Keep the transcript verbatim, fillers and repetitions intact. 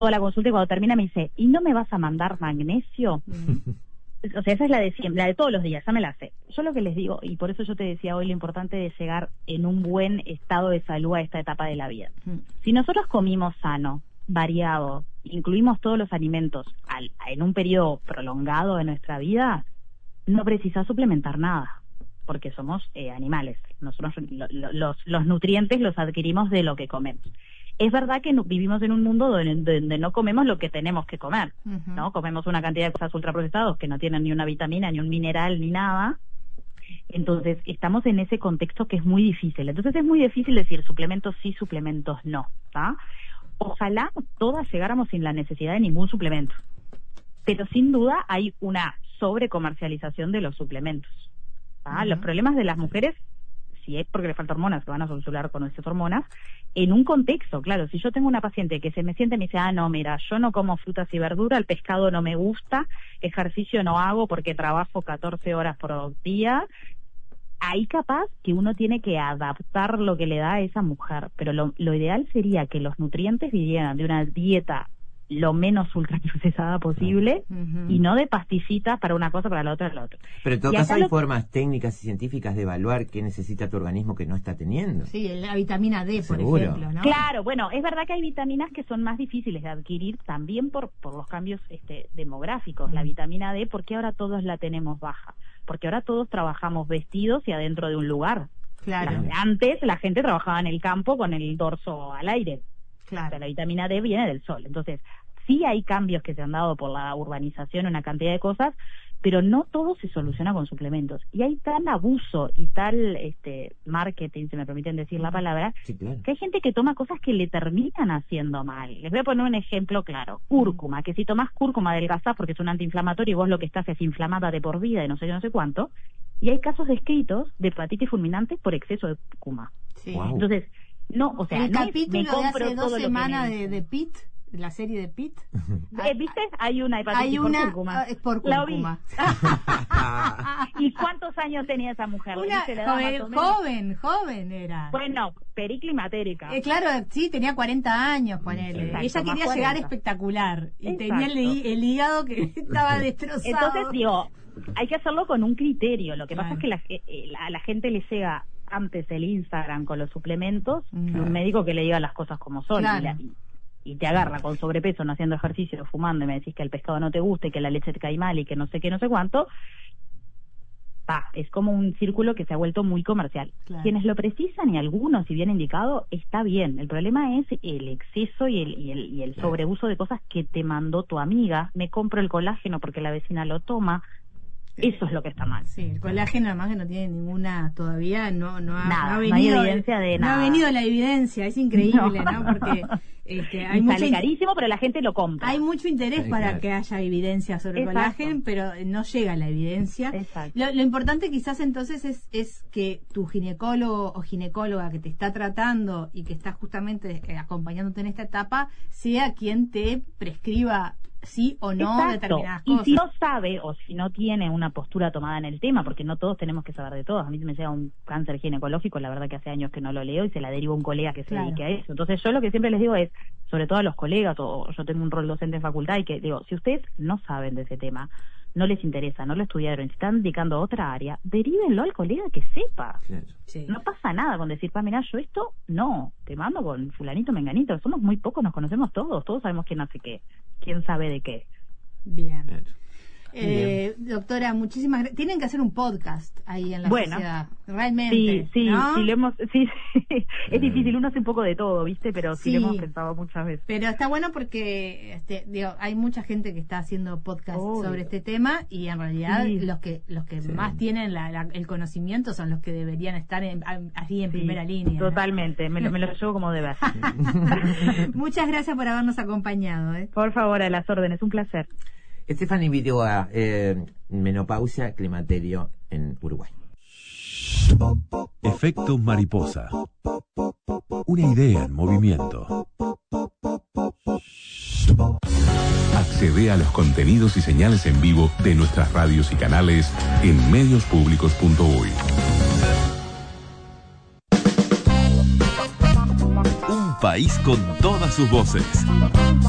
la consulta y cuando termina me dice, ¿y no me vas a mandar magnesio? Mm. O sea, esa es la de siempre, la de todos los días, ya me la sé. Yo lo que les digo, y por eso yo te decía hoy lo importante de llegar en un buen estado de salud a esta etapa de la vida. Mm. Si nosotros comimos sano, variado, incluimos todos los alimentos al, en un periodo prolongado de nuestra vida, no precisas suplementar nada, porque somos eh, animales. Nosotros lo, lo, los, los nutrientes los adquirimos de lo que comemos. Es verdad que no, vivimos en un mundo donde, donde no comemos lo que tenemos que comer, uh-huh. ¿no? Comemos una cantidad de cosas ultraprocesadas que no tienen ni una vitamina, ni un mineral, ni nada. Entonces, estamos en ese contexto que es muy difícil. Entonces, es muy difícil decir suplementos sí, suplementos no, ¿tá? Ojalá todas llegáramos sin la necesidad de ningún suplemento. Pero sin duda hay una sobrecomercialización de los suplementos, ¿tá? Uh-huh. Los problemas de las mujeres, si es porque le falta hormonas, que van a solucionar con nuestras hormonas, en un contexto, claro, si yo tengo una paciente que se me siente y me dice, ah, no, mira, yo no como frutas y verduras, el pescado no me gusta, ejercicio no hago porque trabajo catorce horas por día, ahí capaz que uno tiene que adaptar lo que le da a esa mujer, pero lo, lo ideal sería que los nutrientes vinieran de una dieta lo menos ultraprocesada posible, uh-huh. y no de pastillitas para una cosa, para la otra, para la otra. Pero en todo caso hay lo... formas técnicas y científicas de evaluar qué necesita tu organismo que no está teniendo. Sí, la vitamina D, por Seguro. ejemplo, ¿no? Claro, bueno, es verdad que hay vitaminas que son más difíciles de adquirir también por, por los cambios este, demográficos. Uh-huh. La vitamina D, ¿por qué ahora todos la tenemos baja? Porque ahora todos trabajamos vestidos y adentro de un lugar. Claro. Antes la gente trabajaba en el campo con el dorso al aire. Claro. O sea, la vitamina D viene del sol. Entonces, sí hay cambios que se han dado por la urbanización, una cantidad de cosas, pero no todo se soluciona con suplementos. Y hay tal abuso y tal este marketing, si me permiten decir la palabra, sí, claro. que hay gente que toma cosas que le terminan haciendo mal. Les voy a poner un ejemplo claro. Cúrcuma, que si tomás cúrcuma adelgazás porque es un antiinflamatorio y vos lo que estás es inflamada de por vida y no sé yo no sé cuánto. Y hay casos descritos de hepatitis fulminante por exceso de cúrcuma. Sí. Wow. Entonces, no, o sea, el no capítulo me de compro hace dos todo semanas lo que de, de Pitt, la serie de Pitt. Eh, ¿Viste? Hay una hepatitis Hay una, por cúrcuma. Es por La vi. cúrcuma. ¿Y cuántos años tenía esa mujer? Una ¿Le daba joven, más o menos? joven, joven era. Bueno, periclimatérica. Eh, claro, sí, tenía cuarenta años, ponele. Exacto, Ella quería más llegar cuarenta. espectacular. Y Exacto. tenía el, hí- el hígado que estaba destrozado. Entonces, digo, hay que hacerlo con un criterio. Lo que Claro. pasa es que la, ge- eh, la- a la gente le llega antes el Instagram con los suplementos Mm. y un médico que le diga las cosas como son. Claro. Y, la- y- y te agarra con sobrepeso, no haciendo ejercicio, fumando, y me decís que el pescado no te gusta y que la leche te cae mal y que no sé qué, no sé cuánto. Pa, es como un círculo que se ha vuelto muy comercial. Claro. Quienes lo precisan, y algunos, si bien indicado, está bien. El problema es el exceso y el, y el, y el sobreuso de cosas que te mandó tu amiga. Me compro el colágeno porque la vecina lo toma. Eso es lo que está mal. Sí, el colágeno además que no tiene ninguna todavía, no, no, ha, Nada, no ha no hay venido evidencia de no nada. ha venido la evidencia, es increíble, No. ¿no? Porque este, hay Y mucho sale in- carísimo, pero la gente lo compra. hay mucho interés Sí, para claro. que haya evidencia sobre el Exacto. colágeno, pero no llega la evidencia. Exacto. Lo, lo importante quizás entonces es, es que tu ginecólogo o ginecóloga que te está tratando y que está justamente eh, acompañándote en esta etapa sea quien te prescriba sí o no Exacto. determinadas Y cosas. si no sabe o si no tiene una postura tomada en el tema, porque no todos tenemos que saber de todo. A mí se me llega un cáncer ginecológico, la verdad que hace años que no lo leo y se la deriva un colega que se Claro. dedique a eso. Entonces yo lo que siempre les digo es, sobre todo a los colegas, o yo tengo un rol docente en facultad y que digo, si ustedes no saben de ese tema, no les interesa, no lo estudiaron, si están dedicando a otra área, derívenlo al colega que sepa. Claro. Sí. No pasa nada con decir, pa, mirá, yo esto, no, te mando con fulanito, menganito, somos muy pocos, nos conocemos todos, todos sabemos quién hace qué, quién sabe de qué. Bien. Claro. Eh, doctora, muchísimas gracias. Tienen que hacer un podcast ahí en la Bueno. sociedad. Realmente. Sí, sí, ¿no? sí, lo hemos, sí, sí. Es difícil, uno hace un poco de todo, ¿viste? Pero sí, Sí. lo hemos pensado muchas veces. Pero está bueno porque este, digo, hay mucha gente que está haciendo podcast Obvio. sobre este tema y en realidad Sí. los que los que Sí. más tienen la- la- el conocimiento son los que deberían estar en, a- allí en Sí, primera línea. ¿no? Totalmente, me lo, me lo llevo como deber. Muchas gracias por habernos acompañado. ¿eh? Por favor, a las órdenes, un placer. Stephanie Vidua, eh, menopausia, climaterio en Uruguay. Efecto mariposa. Una idea en movimiento. Accede a los contenidos y señales en vivo de nuestras radios y canales en medios públicos punto uy. Un país con todas sus voces.